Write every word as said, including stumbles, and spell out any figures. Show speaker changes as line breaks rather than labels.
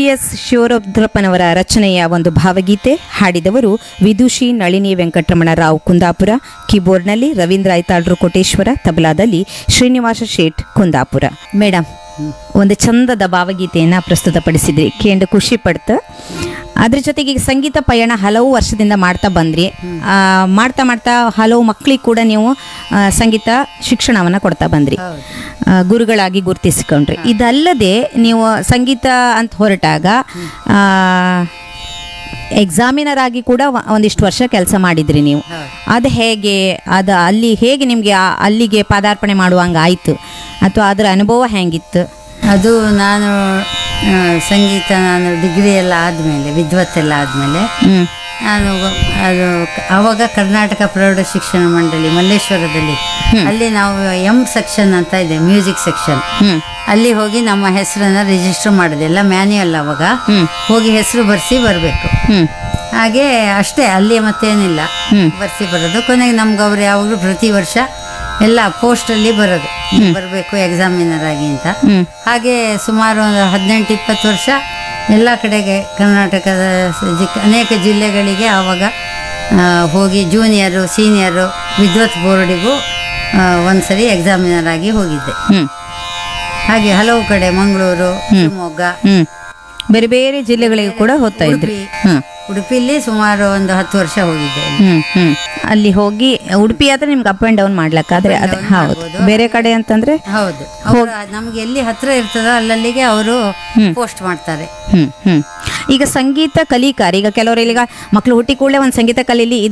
S ಶಿವರುದ್ರಪ್ಪನವರ ರಚನೆಯ ಒಂದು ಭಾವಗೀತೆ. ಹಾಡಿದವರು ವಿದುಷಿ ನಳಿನಿ ವೆಂಕಟರಮಣ ರಾವ್ ಕುಂದಾಪುರ. ಕೀಬೋರ್ಡ್ನಲ್ಲಿ ರವೀಂದ್ರ ಐತಾಳ್ರು ಕೋಟೇಶ್ವರ, ತಬಲಾದಲ್ಲಿ ಶ್ರೀನಿವಾಸ ಶೇಟ್ ಕುಂದಾಪುರ. ಮೇಡಮ್, ಒಂದು ಚಂದದ ಭಾವಗೀತೆಯನ್ನು ಪ್ರಸ್ತುತಪಡಿಸಿದ್ರಿ, ಕೇಂದ್ರ ಖುಷಿ ಪಡ್ತ. ಅದ್ರ ಜೊತೆಗೆ ಈಗ ಸಂಗೀತ ಪಯಣ ಹಲವು ವರ್ಷದಿಂದ ಮಾಡ್ತಾ ಬಂದ್ರಿ. ಮಾಡ್ತಾ ಮಾಡ್ತಾ ಹಲವು ಮಕ್ಕಳಿಗೆ ಕೂಡ ನೀವು ಸಂಗೀತ ಶಿಕ್ಷಣವನ್ನು ಕೊಡ್ತಾ ಬಂದ್ರಿ, ಗುರುಗಳಾಗಿ ಗುರುತಿಸಿಕೊಂಡ್ರಿ. ಇದಲ್ಲದೆ ನೀವು ಸಂಗೀತ ಅಂತ ಹೊರಟಾಗ ಎಕ್ಸಾಮಿನರ್ ಆಗಿ ಕೂಡ ಒಂದಿಷ್ಟು ವರ್ಷ ಕೆಲಸ ಮಾಡಿದ್ರಿ ನೀವು. ಅದು ಹೇಗೆ, ಅದು ಅಲ್ಲಿ ಹೇಗೆ ನಿಮಗೆ ಅಲ್ಲಿಗೆ ಪಾದಾರ್ಪಣೆ ಮಾಡುವಂಗೆ ಆಯಿತು, ಅಥವಾ ಅದರ ಅನುಭವ ಹೆಂಗಿತ್ತು?
ಅದು ನಾನು ಸಂಗೀತ ನಾನು ಡಿಗ್ರಿ ಎಲ್ಲ ಆದಮೇಲೆ, ವಿದ್ವತ್ತೆಲ್ಲ ಆದಮೇಲೆ ನಾನು ಅದು ಆವಾಗ ಕರ್ನಾಟಕ ಪ್ರೌಢ ಶಿಕ್ಷಣ ಮಂಡಳಿ ಮಲ್ಲೇಶ್ವರದಲ್ಲಿ, ಅಲ್ಲಿ ನಾವು ಎಂ ಸೆಕ್ಷನ್ ಅಂತ ಇದೆ, ಮ್ಯೂಸಿಕ್ ಸೆಕ್ಷನ್. ಅಲ್ಲಿ ಹೋಗಿ ನಮ್ಮ ಹೆಸರನ್ನ ರಿಜಿಸ್ಟರ್ ಮಾಡಿದೆ, ಎಲ್ಲ ಮ್ಯಾನ್ಯುಯಲ್. ಅವಾಗ ಹೋಗಿ ಹೆಸರು ಬರ್ಸಿ ಬರಬೇಕು. ಹಾಗೆ ಅಷ್ಟೇ, ಅಲ್ಲಿ ಮತ್ತೇನಿಲ್ಲ, ಬರ್ಸಿ ಬರೋದು. ಕೊನೆಗೆ ನಮ್ಗೆ ಅವ್ರು ಯಾವಾಗಲೂ ಪ್ರತಿ ವರ್ಷ ಎಲ್ಲ ಪೋಸ್ಟಲ್ಲಿ ಬರೋದು, ಬರಬೇಕು ಎಕ್ಸಾಮಿನರ್ ಆಗಿ ಅಂತ. ಹಾಗೆ ಸುಮಾರು ಒಂದು ಹದಿನೆಂಟು ಇಪ್ಪತ್ತು ವರ್ಷ ಎಲ್ಲ ಕಡೆಗೆ ಕರ್ನಾಟಕದ ಅನೇಕ ಜಿಲ್ಲೆಗಳಿಗೆ ಆವಾಗ ಹೋಗಿ ಜೂನಿಯರು ಸೀನಿಯರು ವಿದ್ವತ್ ಬೋರ್ಡಿಗೂ ಒಂದ್ಸರಿ ಎಕ್ಸಾಮಿನರ್ ಆಗಿ ಹೋಗಿದ್ದೆ. ಹಾಗೆ ಹಲವು ಕಡೆ, ಮಂಗಳೂರು, ಶಿವಮೊಗ್ಗ,
ಬೇರೆ ಬೇರೆ ಜಿಲ್ಲೆಗಳಿಗೆ ಕೂಡ ಹೋಗ್ತಾ ಇದ್ರಿ.
ಉಡುಪಿಲಿ ಸುಮಾರು ಒಂದು ಹತ್ತು ವರ್ಷ ಹೋಗಿದ್ದೆ.
ಹ್ಮ್ ಹ್ಮ್ ಅಲ್ಲಿ ಹೋಗಿ, ಉಡುಪಿ ಆದ್ರೆ ನಿಮ್ಗೆ ಅಪ್ ಅಂಡ್ ಡೌನ್ ಮಾಡ್ಲಕ್ಕಾದ್ರೆ ಅದೇ ಹೌದು. ಬೇರೆ ಕಡೆ ಅಂತಂದ್ರೆ
ಹೌದು, ನಮ್ಗೆ ಎಲ್ಲಿ ಹತ್ರ ಇರ್ತದೋ ಅಲ್ಲಲ್ಲಿಗೆ ಅವರು ಪೋಸ್ಟ್ ಮಾಡ್ತಾರೆ.
ಹ್ಮ್ ಹ್ಮ್ ಈಗ ಸಂಗೀತ ಕಲಿಕಾರ, ಈಗ ಕೆಲವರು ಈಗ ಮಕ್ಕಳು ಹುಟ್ಟಿ ಕೂಡಲೇ ಒಂದು ಸಂಗೀತ ಕಲೀಲಿ